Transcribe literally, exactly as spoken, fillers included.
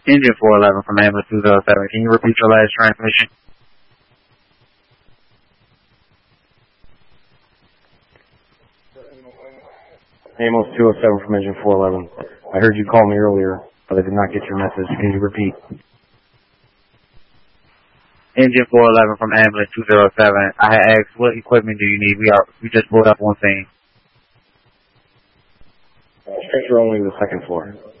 Engine four eleven from ambulance two zero seven. Can you repeat your last transmission? Ambulance two oh seven from engine four eleven. I heard you call me earlier, but I did not get your message. Can you repeat? Engine four eleven from ambulance two zero seven. I had asked, what equipment do you need? We are we just pulled up one thing. Stretcher only to the second floor.